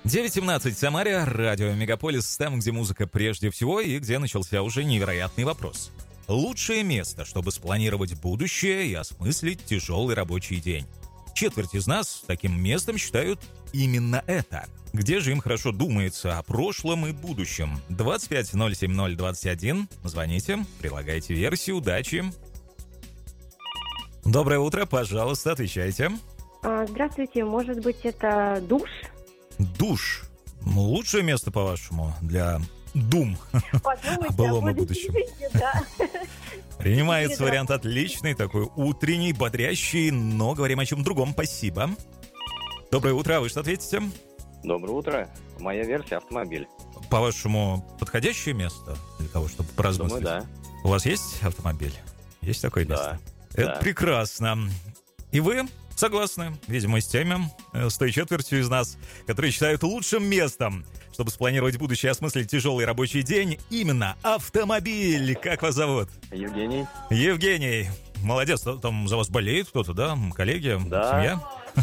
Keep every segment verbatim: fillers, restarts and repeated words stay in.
девять семнадцать в Самаре, радио Мегаполис, там, где музыка прежде всего и где начался уже невероятный вопрос. Лучшее место, чтобы спланировать будущее и осмыслить тяжелый рабочий день. Четверть из нас таким местом считают именно это. Где же им хорошо думается о прошлом и будущем? двадцать пять ноль семь ноль двадцать один. Звоните, прилагайте версию. Удачи. Доброе утро, пожалуйста, отвечайте. Здравствуйте, может быть, это душ? Душ. Лучшее место, по-вашему, для дум о былом и будущем. Да. Принимается Да. вариант отличный, такой утренний, бодрящий, но говорим о чем другом. Спасибо. Доброе утро, а вы что ответите? Доброе утро. Моя версия — автомобиль. По-вашему, подходящее место для того, чтобы поразмыслить? Думаю, да. У вас есть автомобиль? Есть такое Да. место? Это Да. прекрасно. И вы согласны, видимо, с теми, э, с той четвертью из нас, которые считают лучшим местом, чтобы спланировать будущее и осмыслить тяжелый рабочий день, именно автомобиль. Как вас зовут? Евгений? Евгений. Молодец, там за вас болеет кто-то, да? Коллеги? Да. Семья?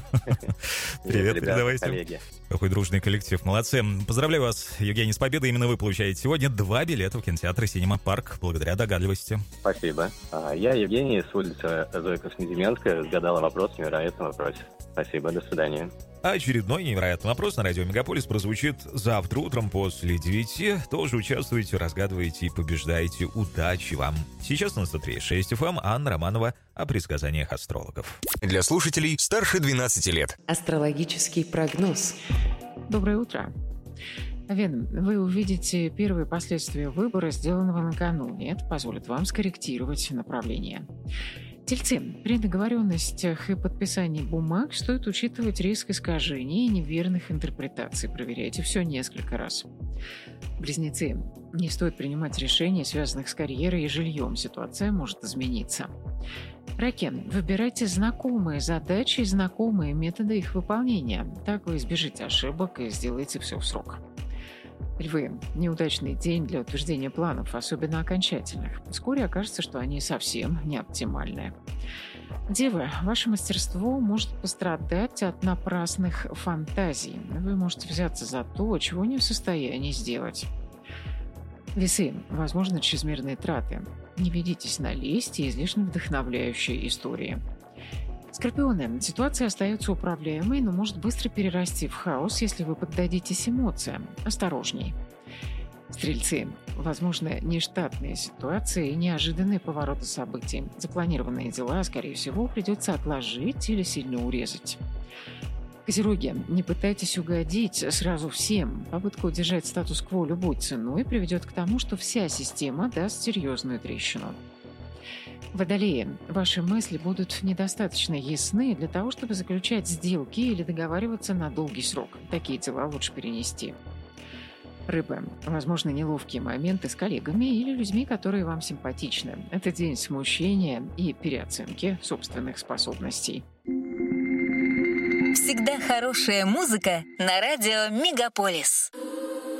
Привет, Ребята, передавайте. коллеги. Какой дружный коллектив, молодцы. Поздравляю вас, Евгений, с победой. Именно вы получаете сегодня два билета в кинотеатр «Синема Парк» благодаря догадливости. Спасибо. А, Я Евгений с улицы Зои Космодемьянская. Сгадала вопрос в невероятном вопросе. Спасибо, до свидания. А очередной невероятный вопрос на радио Мегаполис прозвучит завтра утром после девяти. Тоже участвуйте, разгадывайте и побеждайте. Удачи вам. Сейчас на сто три и шесть эф эм Анна Романова о предсказаниях астрологов. Для слушателей старше двенадцати лет. Астрологический прогноз. Доброе утро. Овен, вы увидите первые последствия выбора, сделанного накануне. Это позволит вам скорректировать направление. Тельцы, при договоренностях и подписании бумаг стоит учитывать риск искажений и неверных интерпретаций. Проверяйте все несколько раз. Близнецы, не стоит принимать решений, связанных с карьерой и жильем. Ситуация может измениться. Раки, выбирайте знакомые задачи и знакомые методы их выполнения. Так вы избежите ошибок и сделаете все в срок. Львы, неудачный день для утверждения планов, особенно окончательных. Вскоре окажется, что они совсем не оптимальные. Девы, ваше мастерство может пострадать от напрасных фантазий. Вы можете взяться за то, чего не в состоянии сделать. Весы, возможно, чрезмерные траты. Не ведитесь на лесть и излишне вдохновляющие истории. Скорпионы, ситуация остается управляемой, но может быстро перерасти в хаос, если вы поддадитесь эмоциям. Осторожней. Стрельцы, возможно, нештатные ситуации и неожиданные повороты событий. Запланированные дела, скорее всего, придется отложить или сильно урезать. Козероги, не пытайтесь угодить сразу всем. Попытка удержать статус-кво любой ценой приведет к тому, что вся система даст серьезную трещину. Водолеи, ваши мысли будут недостаточно ясны для того, чтобы заключать сделки или договариваться на долгий срок. Такие дела лучше перенести. Рыбы, возможно, неловкие моменты с коллегами или людьми, которые вам симпатичны. Это день смущения и переоценки собственных способностей. Всегда хорошая музыка на радио Мегаполис.